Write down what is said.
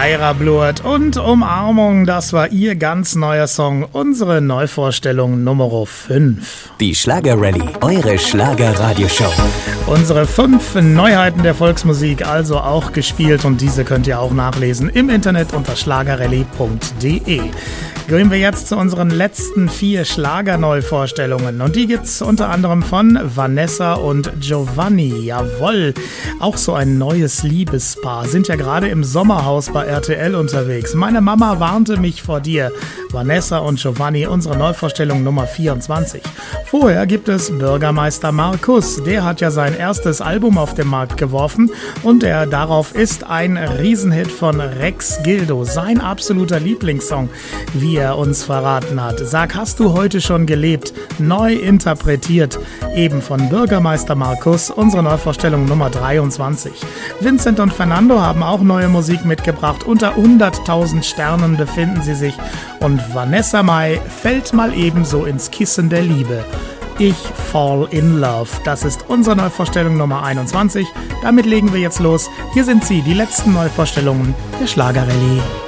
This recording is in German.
Eirablurt und Umarmung, das war ihr ganz neuer Song, unsere Neuvorstellung Nummer 5. Die Schlager-Rallye, eure Schlager-Radioshow. Unsere 5 Neuheiten der Volksmusik, also auch gespielt, und diese könnt ihr auch nachlesen im Internet unter schlagerrallye.de. Gehen wir jetzt zu unseren letzten 4 Schlagerneuvorstellungen, und die gibt's unter anderem von Vanessa und Giovanni. Jawohl, auch so ein neues Liebespaar, sind ja gerade im Sommerhaus bei RTL unterwegs. Meine Mama warnte mich vor dir. Vanessa und Giovanni, unsere Neuvorstellung Nummer 24. Vorher gibt es Bürgermeister Markus. Der hat ja sein erstes Album auf den Markt geworfen, und darauf ist ein Riesenhit von Rex Gildo, sein absoluter Lieblingssong, wie er uns verraten hat. Sag, hast du heute schon gelebt? Neu interpretiert, eben von Bürgermeister Markus, unsere Neuvorstellung Nummer 23. Vincent und Fernando haben auch neue Musik mitgebracht. Unter 100.000 Sternen befinden sie sich, und Vanessa Mai fällt mal ebenso ins Kissen der Liebe. Ich Fall in Love. Das ist unsere Neuvorstellung Nummer 21. Damit legen wir jetzt los. Hier sind sie, die letzten Neuvorstellungen der Schlager-Rallye.